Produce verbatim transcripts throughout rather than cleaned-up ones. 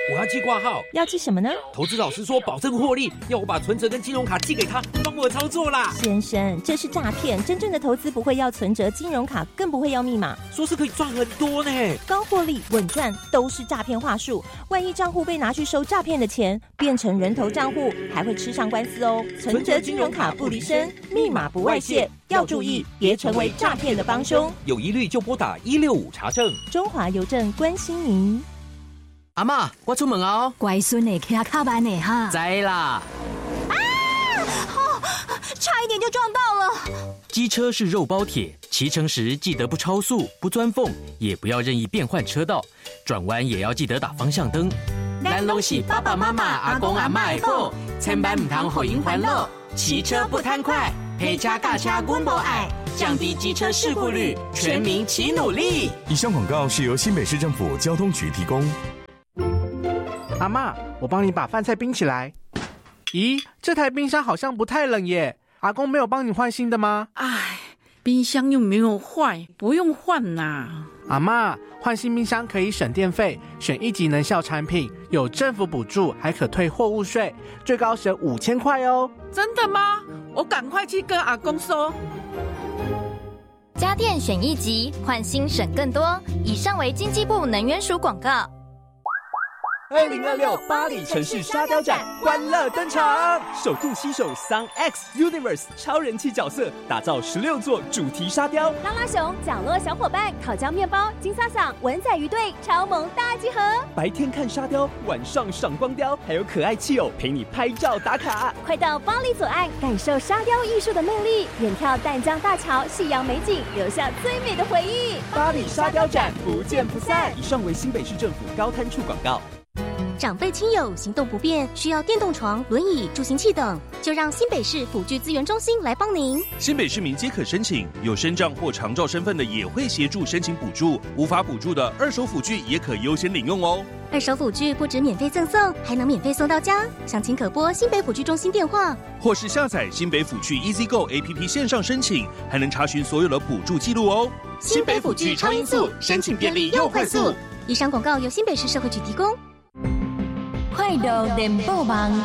我要寄挂号。 要寄什么呢？ 投资老师说保证获利，要我把存折跟金融卡寄给他，帮我操作啦。 先生，这是诈骗，真正的投资不会要存折、金融卡，更不会要密码。 说是可以赚很多呢。 高获利、稳赚都是诈骗话术，万一账户被拿去收诈骗的钱，变成人头账户，还会吃上官司哦。存折、金融卡不离身，密码不外泄，要注意，别成为诈骗的帮凶。 有疑虑就拨打一六五查证。 中华邮政关心您。 阿嬷，我出门哦。 乖孙的骑较慢的哈。 知啦。 啊！哦，差一点就撞到了。 机车是肉包铁，骑乘时记得不超速、不钻缝，也不要任意变换车道，转弯也要记得打方向灯。咱拢是爸爸妈妈、阿公阿嬷的宝，千万唔通互因烦恼。骑车不贪快，陪车驾车阮无爱，降低机车事故率，全民齐努力。 以上广告是由新北市政府交通局提供。 阿嬷，我帮你把饭菜冰起来。咦，这台冰箱好像不太冷耶。阿公没有帮你换新的吗？ 唉，冰箱又没有坏，不用换啦。 阿嬷，换新冰箱可以省电费，选一级能效产品，有政府补助，还可退货物税，最高省五千块哦。 真的吗？我赶快去跟阿公说。 家电选一级，换新省更多。以上为经济部能源署广告。 二零二六巴黎城市沙雕展欢乐登场，首度携手 Sun X Universe 超人气角色，打造十六座主题沙雕。 拉拉熊、角落小伙伴、烤焦面包、金萨萨、文仔鱼队超萌大集合。 白天看沙雕，晚上赏光雕，还有可爱气偶陪你拍照打卡。 快到巴黎左岸，感受沙雕艺术的魅力，远眺淡江大桥、夕阳美景，留下最美的回忆。 巴黎沙雕展不见不散。以上为新北市政府高滩处广告。 长辈亲友行动不便，需要电动床、轮椅、助行器等，就让新北市辅具资源中心来帮您。 新北市民皆可申请，有身障或长照身份的也会协助申请补助，无法补助的二手辅具也可优先领用哦。 二手辅具不止免费赠送，还能免费送到家。详情可拨新北辅具中心电话， 或是下载新北辅具 EasyGo A P P 线上申请，还能查询所有的补助记录哦。 新北辅具超音速，申请便利又快速。以上广告由新北市社会局提供。 快乐联播网，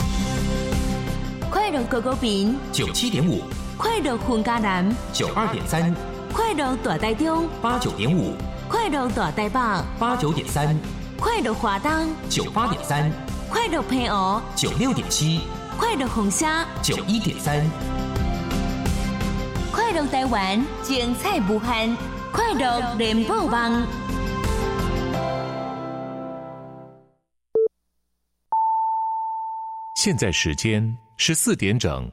快乐狗狗饼九七点五， 快乐混家南九二点三， 快乐大台中八九点五， 快乐大台北八九点三， 快乐华东九八点三， 快乐平湖九六点七， 快乐红虾九一点三， 快乐台湾精彩无限，快乐联播网。 现在时间十四点整。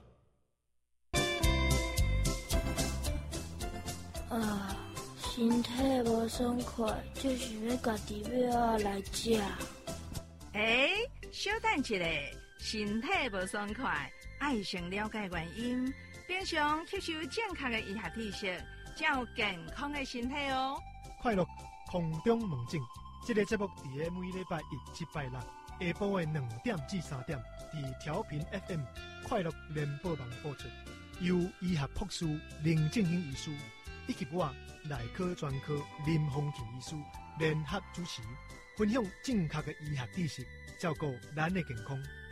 啊，身体无爽快，就想要家己要来食。 哎，小等一下，身体无爽快，爱先了解原因，平常吸收正确的医学知识，才有健康的身体哦。 快乐空中门诊，这个节目伫个每礼拜一、七、拜六下晡的两点至三点，伫调频 F M 快乐联播网播出，由医学博士林正英医师以及我内科专科林丰田医师联合主持，分享正确的医学知识，照顾咱的健康。